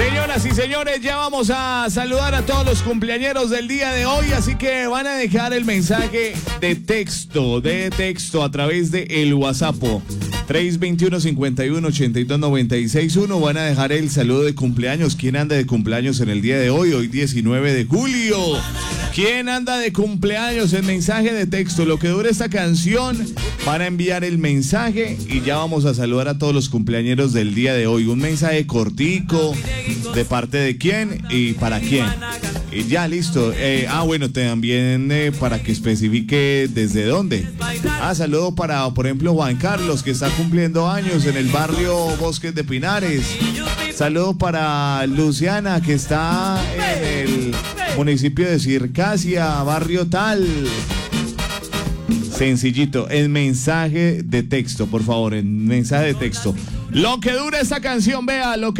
Señoras y señores, ya vamos a saludar a todos los cumpleañeros del día de hoy, así que van a dejar el mensaje de texto a través de el WhatsApp 321-51-82-96-1. Van a dejar el saludo de cumpleaños. ¿Quién anda de cumpleaños en el día de hoy? Hoy 19 de julio. ¿Quién anda de cumpleaños? El mensaje de texto, lo que dura esta canción, van a enviar el mensaje y ya vamos a saludar a todos los cumpleañeros del día de hoy. Un mensaje cortico, de parte de quién y para quién. Y ya, listo. Bueno, también para que especifique desde dónde. Saludo para, por ejemplo, Juan Carlos, que está cumpliendo años en el barrio Bosques de Pinares. Saludo para Luciana, que está en el municipio de Circasia, barrio tal. Sencillito, el mensaje de texto, por favor, el mensaje de texto. Lo que dura esta canción, vea, lo que